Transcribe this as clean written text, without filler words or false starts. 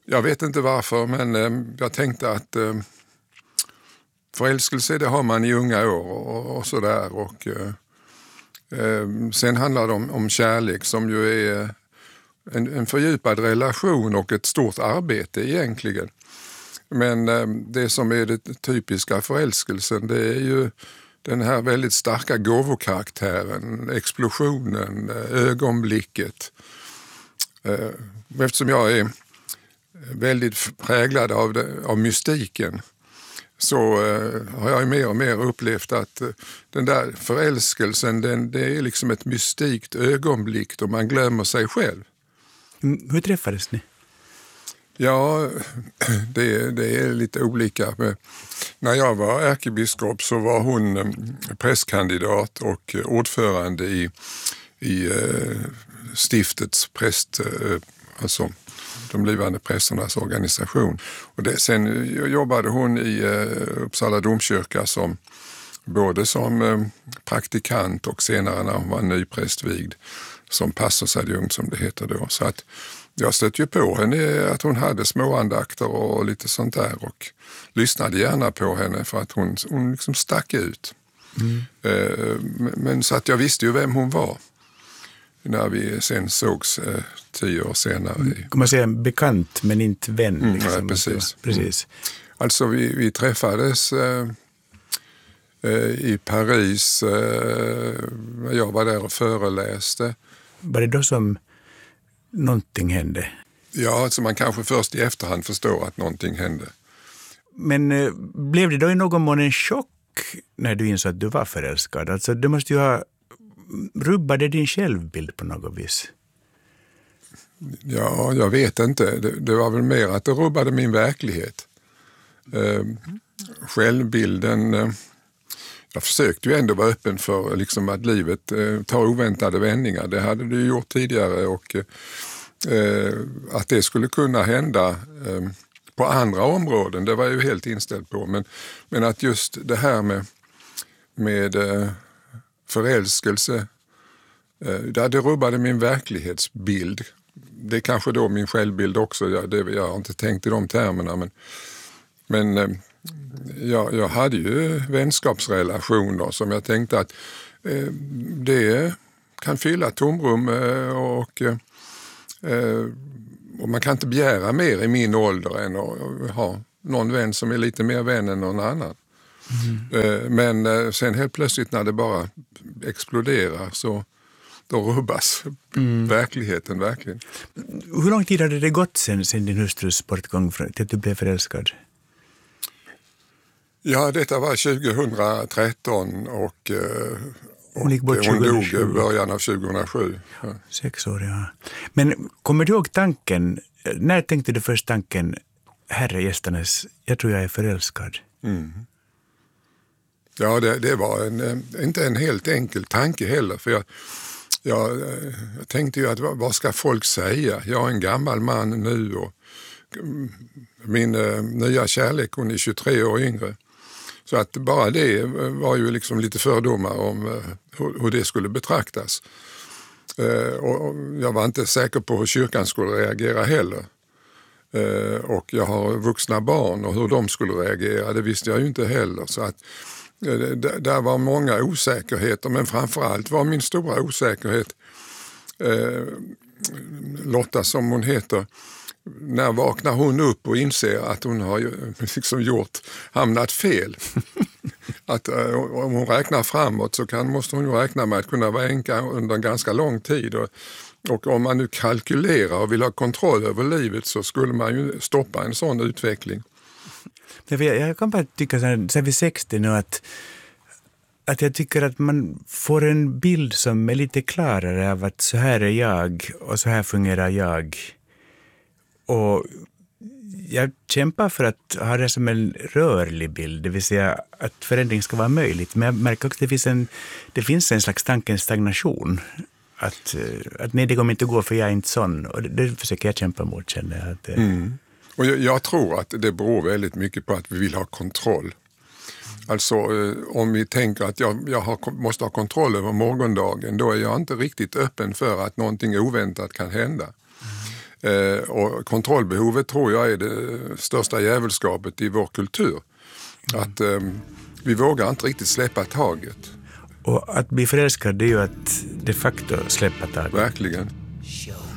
Jag vet inte varför, men jag tänkte att förälskelse det har man i unga år och sådär. Och sen handlar det om kärlek som ju är en fördjupad relation och ett stort arbete egentligen. Men det som är det typiska förälskelsen, det är ju den här väldigt starka gåvokaraktären, explosionen, ögonblicket. Eftersom jag är väldigt präglad av mystiken så har jag mer och mer upplevt att den där förälskelsen det är liksom ett mystikt ögonblick då man glömmer sig själv. Hur träffades ni? Ja, det är lite olika. När jag var ärkebiskop så var hon prästkandidat och ordförande i stiftets präst, alltså de blivande prästernas organisation. Och sen jobbade hon i Uppsala domkyrka både som praktikant och senare när hon var nyprästvigd som pastorsadjunkt som det heter då. Så att jag stötte ju på henne att hon hade småandakter och lite sånt där och lyssnade gärna på henne för att hon liksom stack ut. Men så att jag visste ju vem hon var när vi sen sågs 10 år senare. Kan man säga bekant men inte vän? Liksom. Ja, precis. Alltså vi träffades i Paris. Jag var där och föreläste. Var det då som någonting hände? Ja, alltså man kanske först i efterhand förstår att någonting hände. Men blev det då i någon mån en chock när du insåg att du var förälskad? Alltså det måste ju ha rubbade din självbild på något vis? Ja, jag vet inte. Det var väl mer att det rubbade min verklighet. Självbilden... Jag försökte ju ändå vara öppen för liksom att livet tar oväntade vändningar. Det hade du gjort tidigare och att det skulle kunna hända på andra områden, det var jag ju helt inställd på. Men att just det här med förälskelse, det rubbade min verklighetsbild. Det är kanske då min självbild också, jag har inte tänkt i de termerna. Men jag hade ju vänskapsrelationer som jag tänkte att det kan fylla tomrum och man kan inte begära mer i min ålder än att ha någon vän som är lite mer vän än någon annan. Men sen helt plötsligt när det bara exploderar så då rubbas verkligheten verkligen. Hur lång tid hade det gått sen din hustrus bortgång till att du blev förälskad? Ja, detta var 2013 och hon dog i början av 2007. Ja. 6 år, ja. Men kommer du ihåg tanken, när tänkte du först tanken, herre gästernes, jag tror jag är förälskad? Ja, det var inte en helt enkel tanke heller, för jag tänkte ju att vad ska folk säga? Jag är en gammal man nu och min nya kärlek, hon är 23 år yngre. Så att bara det var ju liksom lite fördomar om hur det skulle betraktas. Och jag var inte säker på hur kyrkan skulle reagera heller. Och jag har vuxna barn och hur de skulle reagera, det visste jag ju inte heller. Så att där var många osäkerheter, men framförallt var min stora osäkerhet Lotta som hon heter. När vaknar hon upp och inser att hon har liksom hamnat fel. Att om hon räknar framåt så måste hon ju räkna med att kunna vara änka under en ganska lång tid. Och om man nu kalkylerar och vill ha kontroll över livet så skulle man ju stoppa en sån utveckling. Jag kan bara tycka så här vid 60 nu att jag tycker att man får en bild som är lite klarare av att så här är jag och så här fungerar jag. Och jag kämpar för att ha det som en rörlig bild, det vill säga att förändring ska vara möjligt. Men jag märker också att det finns en slags tankens stagnation. Att nej, det kommer inte gå för jag är inte sån. Och det försöker jag kämpa mot, känner jag. Och jag tror att det beror väldigt mycket på att vi vill ha kontroll. Alltså om vi tänker att jag måste ha kontroll över morgondagen, då är jag inte riktigt öppen för att någonting oväntat kan hända. Och kontrollbehovet tror jag är det största djävulskapet i vår kultur. Att vi vågar inte riktigt släppa taget. Och att bli förälskad, det är ju att de facto släppa taget. Verkligen. Show